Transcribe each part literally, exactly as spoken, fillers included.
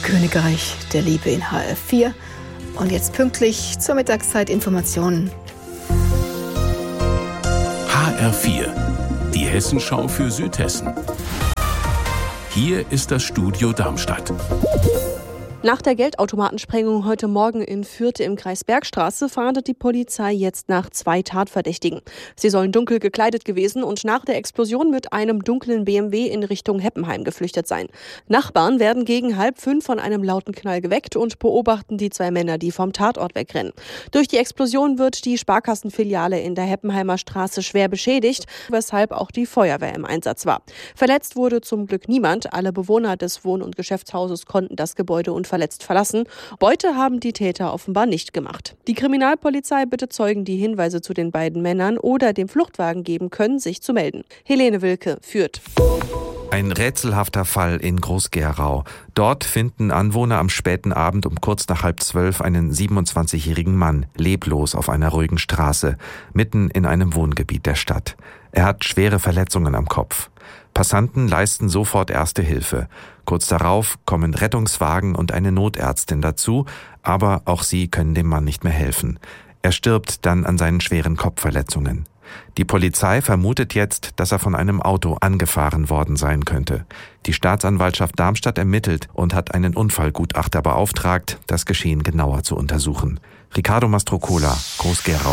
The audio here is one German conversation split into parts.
Königreich der Liebe in H R vier. Und jetzt pünktlich zur Mittagszeit Informationen. H R vier, die Hessenschau für Südhessen. Hier ist das Studio Darmstadt. Nach der Geldautomatensprengung heute Morgen in Fürth im Kreis Bergstraße fahndet die Polizei jetzt nach zwei Tatverdächtigen. Sie sollen dunkel gekleidet gewesen und nach der Explosion mit einem dunklen B M W in Richtung Heppenheim geflüchtet sein. Nachbarn werden gegen halb fünf von einem lauten Knall geweckt und beobachten die zwei Männer, die vom Tatort wegrennen. Durch die Explosion wird die Sparkassenfiliale in der Heppenheimer Straße schwer beschädigt, weshalb auch die Feuerwehr im Einsatz war. Verletzt wurde zum Glück niemand. Alle Bewohner des Wohn- und Geschäftshauses konnten das Gebäude und verletzt verlassen. Beute haben die Täter offenbar nicht gemacht. Die Kriminalpolizei bittet Zeugen, die Hinweise zu den beiden Männern oder dem Fluchtwagen geben können, sich zu melden. Helene Wilke, Fürth. Ein rätselhafter Fall in Groß-Gerau. Dort finden Anwohner am späten Abend um kurz nach halb zwölf einen siebenundzwanzigjährigen Mann leblos auf einer ruhigen Straße, mitten in einem Wohngebiet der Stadt. Er hat schwere Verletzungen am Kopf. Passanten leisten sofort Erste Hilfe. Kurz darauf kommen Rettungswagen und eine Notärztin dazu, aber auch sie können dem Mann nicht mehr helfen. Er stirbt dann an seinen schweren Kopfverletzungen. Die Polizei vermutet jetzt, dass er von einem Auto angefahren worden sein könnte. Die Staatsanwaltschaft Darmstadt ermittelt und hat einen Unfallgutachter beauftragt, das Geschehen genauer zu untersuchen. Ricardo Mastrocola, Groß-Gerau.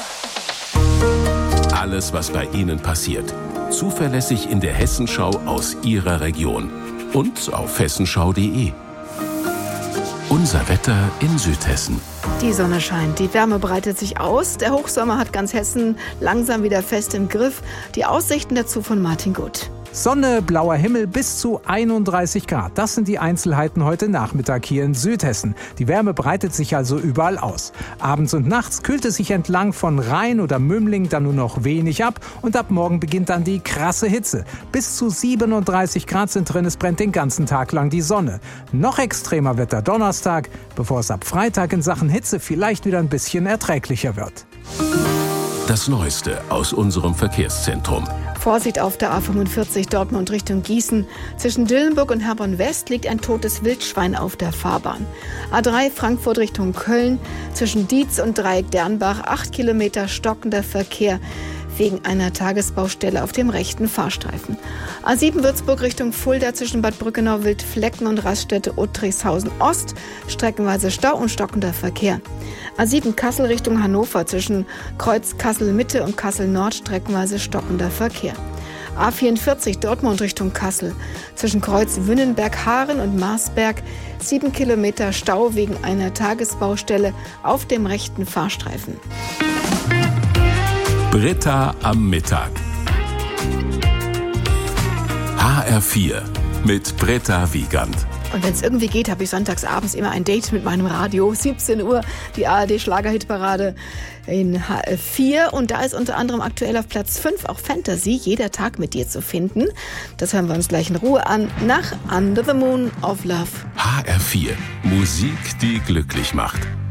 Alles, was bei Ihnen passiert. Zuverlässig in der Hessenschau aus Ihrer Region. Und auf hessenschau punkt de. Unser Wetter in Südhessen. Die Sonne scheint, die Wärme breitet sich aus. Der Hochsommer hat ganz Hessen langsam wieder fest im Griff. Die Aussichten dazu von Martin Gutt. Sonne, blauer Himmel bis zu einunddreißig Grad. Das sind die Einzelheiten heute Nachmittag hier in Südhessen. Die Wärme breitet sich also überall aus. Abends und nachts kühlt es sich entlang von Rhein oder Mümling dann nur noch wenig ab und ab morgen beginnt dann die krasse Hitze. Bis zu siebenunddreißig Grad sind drin, es brennt den ganzen Tag lang die Sonne. Noch extremer Wetter Donnerstag, bevor es ab Freitag in Sachen Hitze vielleicht wieder ein bisschen erträglicher wird. Das Neueste aus unserem Verkehrszentrum. Vorsicht auf der A fünfundvierzig Dortmund Richtung Gießen. Zwischen Dillenburg und Herborn West liegt ein totes Wildschwein auf der Fahrbahn. A drei Frankfurt Richtung Köln. Zwischen Dietz und Dreieck Dernbach acht Kilometer stockender Verkehr wegen einer Tagesbaustelle auf dem rechten Fahrstreifen. A sieben Würzburg Richtung Fulda zwischen Bad Brückenau, Wildflecken und Raststätte Uttrichshausen Ost. Streckenweise Stau und stockender Verkehr. A sieben Kassel Richtung Hannover zwischen Kreuz Kassel Mitte und Kassel Nord streckenweise stockender Verkehr. A vierundvierzig Dortmund Richtung Kassel zwischen Kreuz Wünnenberg-Haaren und Marsberg sieben Kilometer Stau wegen einer Tagesbaustelle auf dem rechten Fahrstreifen. Britta am Mittag. H R vier mit Britta Wiegand. Und wenn es irgendwie geht, habe ich sonntags abends immer ein Date mit meinem Radio. siebzehn Uhr, die A R D-Schlagerhitparade in H R vier. Und da ist unter anderem aktuell auf Platz fünf auch Fantasy, jeder Tag mit dir zu finden. Das hören wir uns gleich in Ruhe an, nach Under the Moon of Love. H R vier, Musik, die glücklich macht.